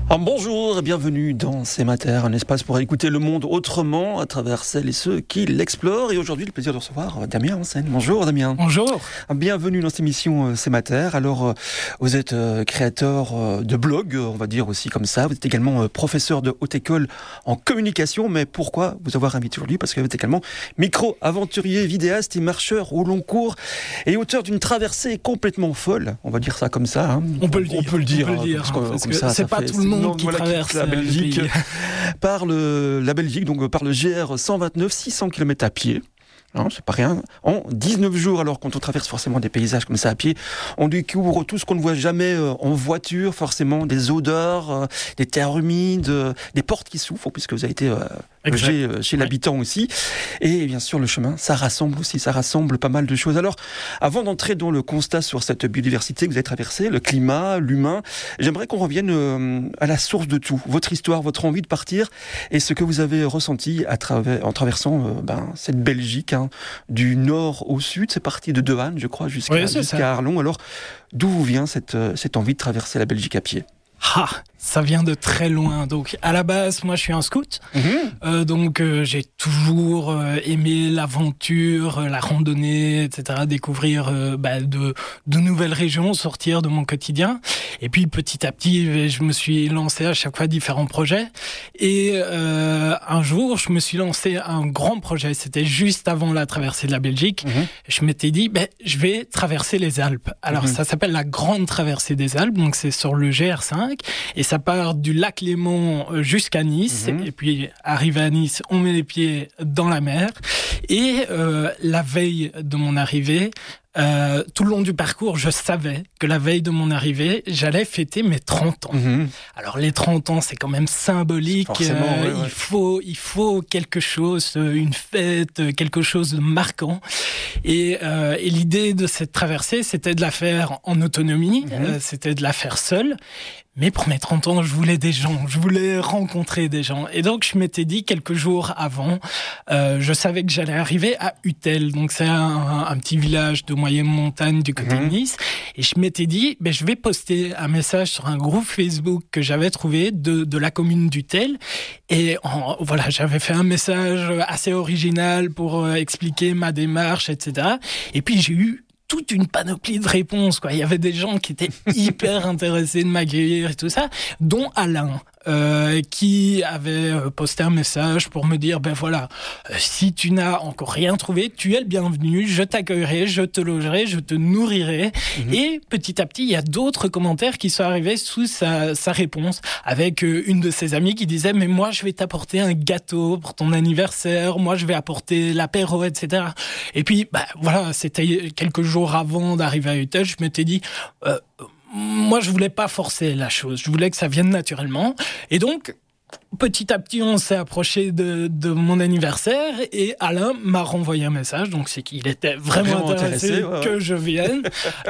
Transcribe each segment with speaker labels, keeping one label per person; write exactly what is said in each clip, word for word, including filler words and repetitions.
Speaker 1: Ah, bonjour et bienvenue dans C'est ma terre, un espace pour écouter le monde autrement à travers celles et ceux qui l'explorent. Et aujourd'hui, le plaisir de recevoir Damien Hansen. Bonjour Damien.
Speaker 2: Bonjour.
Speaker 1: Bienvenue dans cette émission C'est ma terre. Alors, vous êtes créateur de blog, on va dire aussi comme ça. Vous êtes également professeur de haute école en communication. Mais pourquoi vous avoir invité aujourd'hui ? Parce que vous êtes également micro-aventurier, vidéaste et marcheur au long cours et auteur d'une traversée complètement folle. On va dire ça comme ça. Hein.
Speaker 2: On peut le dire.
Speaker 1: On peut le dire.
Speaker 2: On peut le dire
Speaker 1: parce
Speaker 2: hein,
Speaker 1: que,
Speaker 2: parce
Speaker 1: comme
Speaker 2: que
Speaker 1: ça,
Speaker 2: c'est
Speaker 1: ça
Speaker 2: pas
Speaker 1: fait,
Speaker 2: tout le monde
Speaker 1: non,
Speaker 2: qui
Speaker 1: voilà,
Speaker 2: traverse
Speaker 1: la Belgique.
Speaker 2: le pays.
Speaker 1: Par le, la Belgique, donc par le G R cent vingt-neuf, six cents kilomètres à pied. Non, c'est pas rien. En dix-neuf jours, alors quand on traverse forcément des paysages comme ça à pied, on découvre tout ce qu'on ne voit jamais euh, en voiture, forcément des odeurs, euh, des terres humides, euh, des portes qui s'ouvrent, puisque vous avez été euh, logé euh, chez ouais. l'habitant aussi. Et bien sûr, le chemin, ça rassemble aussi, ça rassemble pas mal de choses. Alors, avant d'entrer dans le constat sur cette biodiversité que vous avez traversée, le climat, l'humain, j'aimerais qu'on revienne euh, à la source de tout, votre histoire, votre envie de partir et ce que vous avez ressenti à travers, en traversant euh, ben, cette Belgique, hein, du nord au sud, c'est parti de Dehaene, je crois, jusqu'à,
Speaker 2: oui,
Speaker 1: jusqu'à Arlon. Alors, d'où vous vient cette, cette envie de traverser la Belgique à pied ?
Speaker 2: Ah, ça vient de très loin. Donc, à la base, moi, je suis un scout. Mmh. Euh, donc, euh, j'ai toujours euh, aimé l'aventure, euh, la randonnée, et cetera. Découvrir euh, bah, de, de nouvelles régions, sortir de mon quotidien. Et puis, petit à petit, je me suis lancé à chaque fois différents projets. Et euh, un jour, je me suis lancé un grand projet. C'était juste avant la traversée de la Belgique. Mmh. Je m'étais dit, ben, je vais traverser les Alpes. Alors, mmh. ça s'appelle la Grande Traversée des Alpes. Donc, c'est sur le G R cinq. Et ça part du lac Léman jusqu'à Nice. Mmh. Et puis, arrivé à Nice, on met les pieds dans la mer. Et euh, la veille de mon arrivée, Euh, tout le long du parcours, je savais que la veille de mon arrivée, j'allais fêter mes trente ans. Mmh. Alors les trente ans, c'est quand même symbolique. Euh, ouais, ouais. Il faut, il faut quelque chose, une fête, quelque chose de marquant. Et, euh, et l'idée de cette traversée, c'était de la faire en autonomie, mmh. euh, c'était de la faire seule. Mais pour mes trente ans, je voulais des gens, je voulais rencontrer des gens. Et donc, je m'étais dit quelques jours avant, euh, je savais que j'allais arriver à Utel. Donc, c'est un, un petit village de moyenne montagne du côté mmh. de Nice. Et je m'étais dit, ben, je vais poster un message sur un groupe Facebook que j'avais trouvé de, de la commune d'Utel. Et en, voilà, j'avais fait un message assez original pour euh, expliquer ma démarche, et cetera. Et puis, j'ai eu toute une panoplie de réponses, quoi. Il y avait des gens qui étaient hyper intéressés de m'accueillir et tout ça, dont Alain, euh, qui avait posté un message pour me dire, ben voilà, euh, si tu n'as encore rien trouvé, tu es le bienvenu, je t'accueillerai, je te logerai, je te nourrirai. Mmh. Et petit à petit, il y a d'autres commentaires qui sont arrivés sous sa, sa réponse, avec euh, une de ses amies qui disait, mais moi, je vais t'apporter un gâteau pour ton anniversaire, moi, je vais apporter l'apéro, et cetera. Et puis, bah, voilà, c'était quelques jours avant d'arriver à Utel, je m'étais dit, euh, moi, je voulais pas forcer la chose. Je voulais que ça vienne naturellement. Et donc, petit à petit, on s'est approché de, de mon anniversaire et Alain m'a renvoyé un message. Donc, c'est qu'il était vraiment, vraiment intéressé, intéressé ouais, que ouais. je vienne.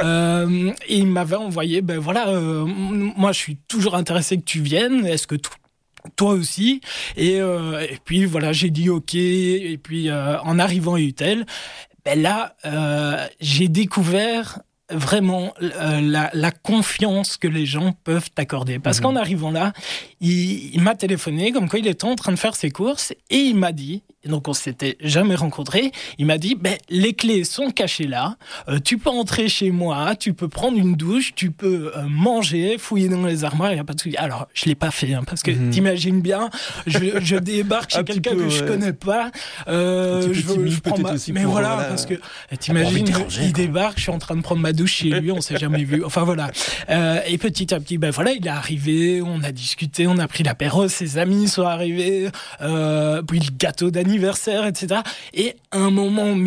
Speaker 2: euh, et il m'avait envoyé, ben voilà, euh, moi, je suis toujours intéressé que tu viennes. Est-ce que tout toi aussi, et, euh, et puis voilà, j'ai dit ok, et puis euh, en arrivant à Utel, ben là, euh, j'ai découvert vraiment euh, la, la confiance que les gens peuvent t'accorder. Parce mmh. qu'en arrivant là, il, il m'a téléphoné, comme quoi il était en train de faire ses courses, et il m'a dit, donc on s'était jamais rencontrés, il m'a dit, ben, les clés sont cachées là, euh, tu peux entrer chez moi, tu peux prendre une douche, tu peux euh, manger, fouiller dans les armoires, il n'y a pas de souci. Alors, je ne l'ai pas fait, hein, parce que mmh. t'imagines bien, je, je débarque chez quelqu'un peu, que ouais. je ne connais pas, euh, je, timide, je prends ma... Mais pour, voilà, voilà, parce que t'imagines, il débarque, je suis en train de prendre ma douche chez lui, on s'est jamais vu. Enfin voilà. Euh, et petit à petit, ben voilà, il est arrivé, on a discuté, on a pris l'apéro, ses amis sont arrivés, euh, puis le gâteau d'anniversaire, et cetera. Et à un moment